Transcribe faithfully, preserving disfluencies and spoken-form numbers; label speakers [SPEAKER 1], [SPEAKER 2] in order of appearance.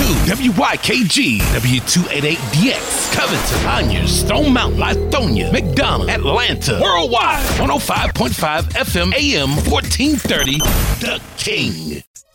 [SPEAKER 1] W Y K G, W two eighty-eight D X, Covington, Conyers, Stone Mountain, Lithonia, McDonough, Atlanta, worldwide, one oh five point five F M, A M, fourteen thirty, The King.